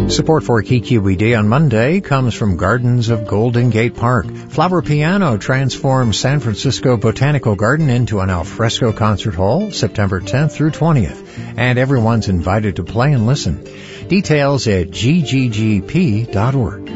Support for KQED on Monday comes from Gardens of Golden Gate Park. Flower Piano transforms San Francisco Botanical Garden into an alfresco concert hall September 10th through 20th. And everyone's invited to play and listen. Details at gggp.org.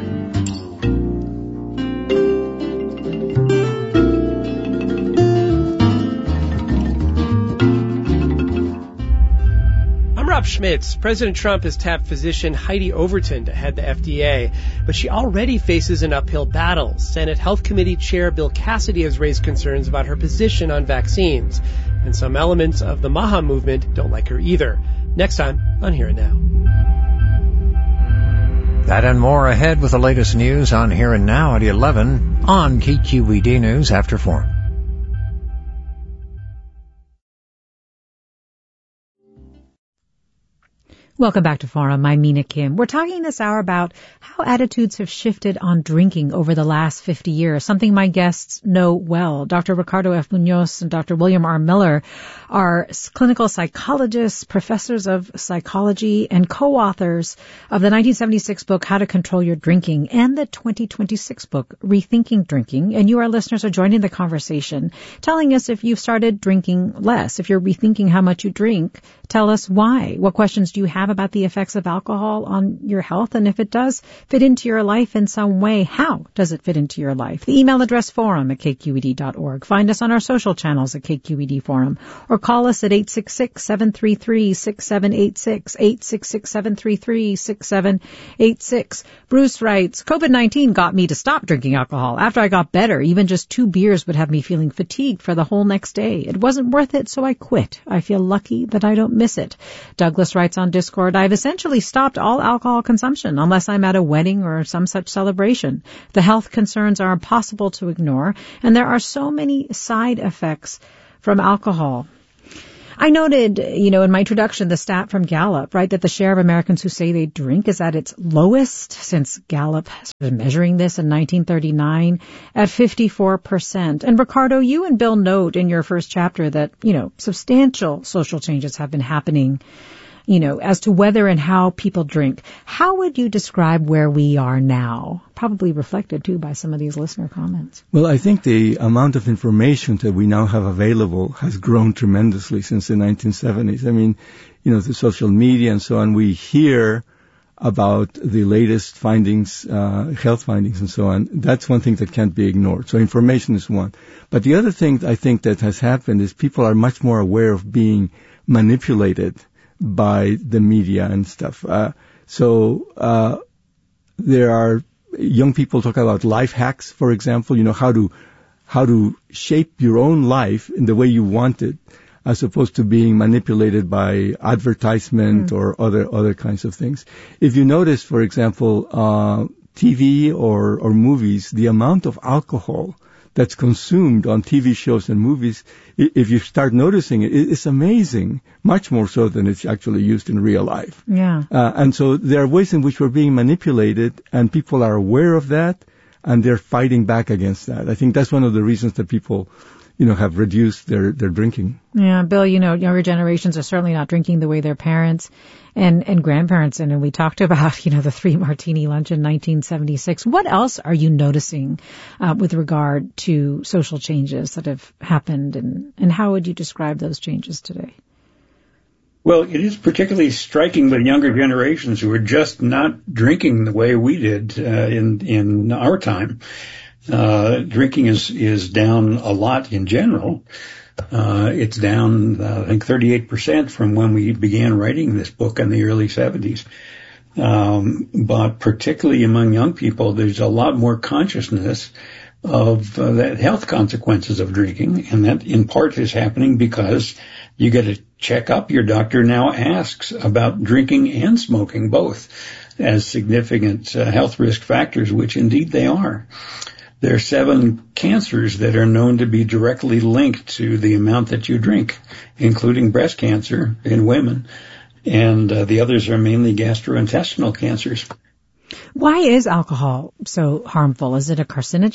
Rob Schmitz. President Trump has tapped physician Heidi Overton to head the FDA, but she already faces an uphill battle. Senate Health Committee Chair Bill Cassidy has raised concerns about her position on vaccines, and some elements of the MAHA movement don't like her either. Next time on Here and Now. That and more ahead with the latest news on Here and Now at 11 on KQED News After 4. Welcome back to Forum. I'm Mina Kim. We're talking this hour about how attitudes have shifted on drinking over the last 50 years, something my guests know well. Dr. Ricardo F. Munoz and Dr. William R. Miller are clinical psychologists, professors of psychology, and co-authors of the 1976 book, How to Control Your Drinking, and the 2026 book, Rethinking Drinking. And you, our listeners, are joining the conversation, telling us if you've started drinking less, if you're rethinking how much you drink. Tell us why. What questions do you have about the effects of alcohol on your health? And if it does fit into your life in some way, how does it fit into your life? The email address forum@kqed.org. Find us on our social channels at KQED Forum, or call us at 866-733-6786, 866-733-6786. Bruce writes, COVID-19 got me to stop drinking alcohol. After I got better, even just 2 beers would have me feeling fatigued for the whole next day. It wasn't worth it, so I quit. I feel lucky that I don't miss it. Douglas writes on Discord, I've essentially stopped all alcohol consumption unless I'm at a wedding or some such celebration. The health concerns are impossible to ignore, and there are so many side effects from alcohol. I noted, in my introduction, the stat from Gallup, right, that the share of Americans who say they drink is at its lowest since Gallup started measuring this in 1939 at 54%. And Ricardo, you and Bill note in your first chapter that, substantial social changes have been happening, as to whether and how people drink. How would you describe where we are now? Probably reflected, too, by some of these listener comments. Well, I think the amount of information that we now have available has grown tremendously since the 1970s. I mean, the social media and so on, we hear about the latest findings, health findings and so on. That's one thing that can't be ignored. So information is one. But the other thing I think that has happened is people are much more aware of being manipulated by the media and stuff. There are young people talk about life hacks, for example, how to shape your own life in the way you want it, as opposed to being manipulated by advertisement or other kinds of things. If you notice, for example, TV or movies, the amount of alcohol that's consumed on TV shows and movies, if you start noticing it, it's amazing, much more so than it's actually used in real life. Yeah. And so there are ways in which we're being manipulated, and people are aware of that, and they're fighting back against that. I think that's one of the reasons that people, have reduced their drinking. Yeah, Bill, younger generations are certainly not drinking the way their parents and grandparents did. And we talked about, the 3-martini lunch in 1976. What else are you noticing with regard to social changes that have happened, and how would you describe those changes today? Well, it is particularly striking with younger generations who are just not drinking the way we did in our time. Drinking is down a lot in general. It's down, I think, 38% from when we began writing this book in the early 70s. But particularly among young people, there's a lot more consciousness of the health consequences of drinking, and that in part is happening because you get a checkup. Your doctor now asks about drinking and smoking both as significant health risk factors, which indeed they are. There are 7 cancers that are known to be directly linked to the amount that you drink, including breast cancer in women, and the others are mainly gastrointestinal cancers. Why is alcohol so harmful? Is it a carcinogen?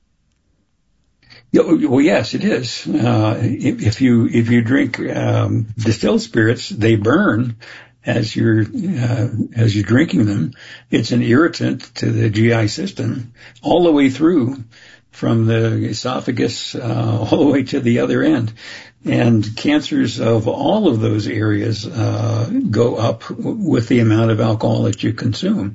Well, yes, it is. If you drink distilled spirits, they burn, as you're drinking them. It's an irritant to the GI system all the way through, from the esophagus all the way to the other end. And cancers of all of those areas go up with the amount of alcohol that you consume.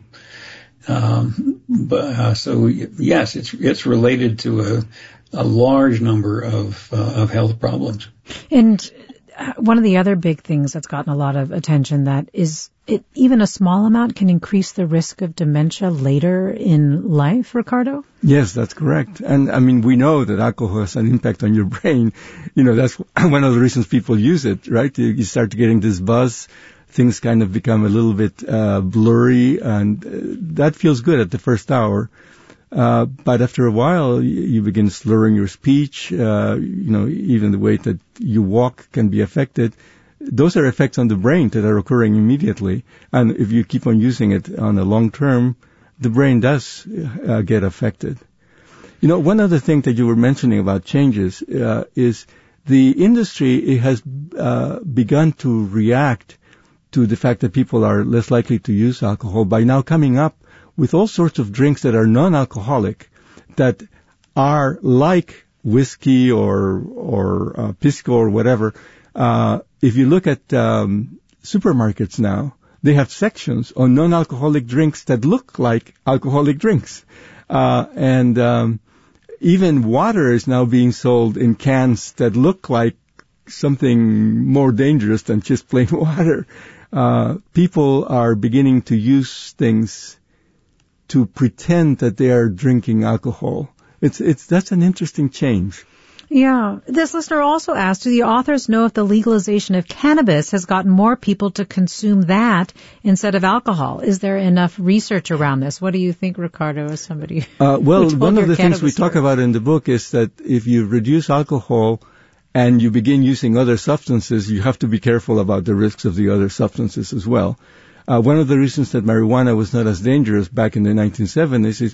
So yes, it's related to a large number of health problems. And one of the other big things that's gotten a lot of attention that is even a small amount can increase the risk of dementia later in life, Ricardo? Yes, that's correct. And I mean, we know that alcohol has an impact on your brain. That's one of the reasons people use it, right? You start getting this buzz. Things kind of become a little bit blurry, and that feels good at the first hour. But after a while, you begin slurring your speech. Even the way that you walk can be affected. Those are effects on the brain that are occurring immediately. And if you keep on using it on a long term, the brain does get affected. One other thing that you were mentioning about changes is the industry has begun to react to the fact that people are less likely to use alcohol by now coming up with all sorts of drinks that are non-alcoholic, that are like whiskey or pisco or whatever. If you look at supermarkets now, they have sections on non-alcoholic drinks that look like alcoholic drinks. Even water is now being sold in cans that look like something more dangerous than just plain water. People are beginning to use things to pretend that they are drinking alcohol. That's an interesting change. Yeah. This listener also asked, do the authors know if the legalization of cannabis has gotten more people to consume that instead of alcohol? Is there enough research around this? What do you think, Ricardo, as somebody one of the things we talk about in the book is that if you reduce alcohol and you begin using other substances, you have to be careful about the risks of the other substances as well. One of the reasons that marijuana was not as dangerous back in the 1970s